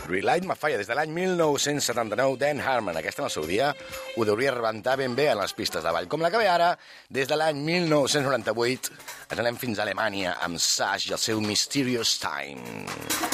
Relight My Fire, des de l'any 1979, Dan Harmon. Aquesta en el seu dia ho deuria rebentar ben bé en les pistes de ball. Com la que ve ara, des de l'any 1998, ens anem fins a Alemanya amb Sash i el seu Mysterious Time.